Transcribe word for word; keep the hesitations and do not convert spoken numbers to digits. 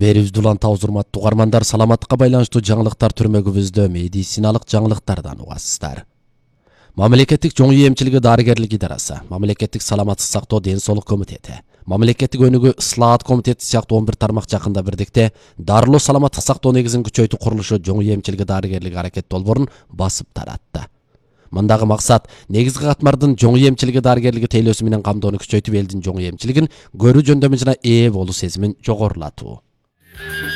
Берибизди улантабыз, урматтуу угармандар, саламаттыкка байланыштуу жаңылыктар түрмөгүбүздө медициналык жаңылыктардан угасыздар. Мамлекеттик жоң эмчилиги дарыгерлик идарасы, Мамлекеттик саламаттык сактоо ден соолук комитети, Мамлекеттик өнүгүү ыслаат комитети сыяктуу он бир тармак жакында бирдикте дарылоо саламаттык сактоо негизин күчөйтүү курулушу жоң эмчилиги дарыгерлик аракет долбоорун басып таратты. Мындагы максат негизги катмардын жоң эмчилиги дарыгерлиги тейлөөсү менен камдоону күчөйтүп элдин жоң эмчилигин көрүү жөндөмүнө ээ болуу сезимин жогорулатуу.